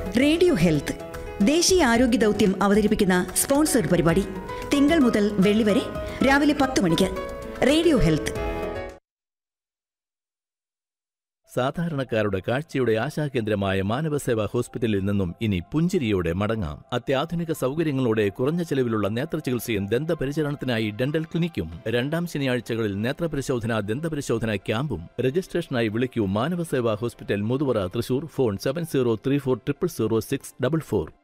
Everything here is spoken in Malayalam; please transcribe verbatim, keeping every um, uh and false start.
റേഡിയോ ഹെൽത്ത് ദേശീയ ആരോഗ്യ ദൗത്യം അവതരിപ്പിക്കുന്ന സ്പോൺസർഡ് പരിപാടി തിങ്കൾ മുതൽ വെള്ളി വരെ രാവിലെ പത്ത് മണിക്ക്. Radio health. സാധാരണക്കാരുടെ കാഴ്ചയുടെ ആശാകേന്ദ്രമായ മാനവസേവാ ഹോസ്പിറ്റലിൽ നിന്നും ഇനി പുഞ്ചിരിയോടെ മടങ്ങാം. അത്യാധുനിക സൗകര്യങ്ങളോടെ കുറഞ്ഞ ചെലവിലുള്ള നേത്രചികിത്സയും ദന്തപരിചരണത്തിനായി ഡെന്റൽ ക്ലിനിക്കും. രണ്ടാം ശനിയാഴ്ചകളിൽ നേത്രപരിശോധന, ദന്തപരിശോധന ക്യാമ്പും. രജിസ്ട്രേഷനായി വിളിക്കൂ Manavaseva hospital, Muthuvara, Thrissur. Phone seven zero three four triple zero six double four.